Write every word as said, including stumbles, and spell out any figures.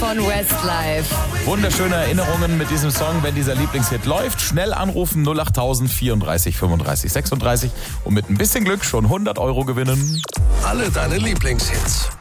von Westlife. Wunderschöne Erinnerungen mit diesem Song, wenn dieser Lieblingshit läuft. Schnell anrufen null acht null null vierunddreißig fünfunddreißig sechsunddreißig und mit ein bisschen Glück schon hundert Euro gewinnen. Alle deine Lieblingshits